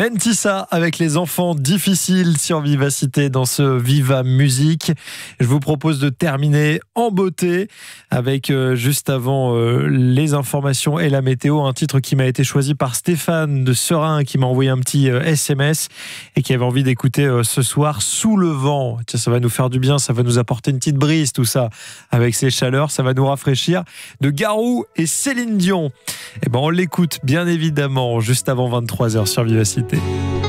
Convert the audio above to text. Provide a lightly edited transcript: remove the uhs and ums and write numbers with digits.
Mentissa avec les enfants difficiles sur Vivacité dans ce Viva Musique. Je vous propose de terminer en beauté avec juste avant les informations et la météo, un titre qui m'a été choisi par Stéphane de Serein qui m'a envoyé un petit SMS et qui avait envie d'écouter ce soir Sous le vent. Tiens, ça va nous faire du bien, ça va nous apporter une petite brise tout ça avec ces chaleurs, ça va nous rafraîchir. De Garou et Céline Dion. Et ben on l'écoute bien évidemment juste avant 23h sur Vivacité.